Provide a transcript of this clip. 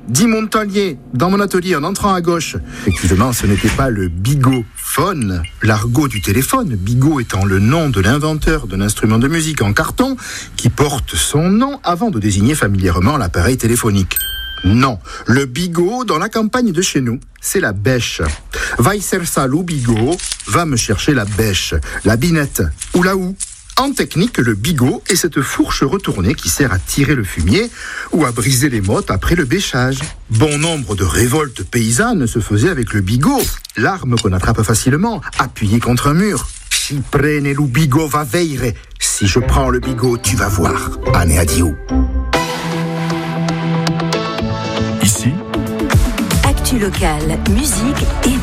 dit Montalier, dans mon atelier en entrant à gauche. Effectivement, ce n'était pas le bigophone, l'argot du téléphone, bigot étant le nom de l'inventeur d'un instrument de musique en carton qui porte son nom avant de désigner familièrement l'appareil téléphonique. Non, le bigot dans la campagne de chez nous, c'est la bêche. Vai ser salou bigot, va me chercher la bêche, la binette ou la houe. En technique, le bigot est cette fourche retournée qui sert à tirer le fumier ou à briser les mottes après le bêchage. Bon nombre de révoltes paysannes se faisaient avec le bigot, l'arme qu'on attrape facilement, appuyée contre un mur. Si prene lu bigot va veire, si je prends le bigot, tu vas voir. Ane adieu. Ici, Actu locale, musique et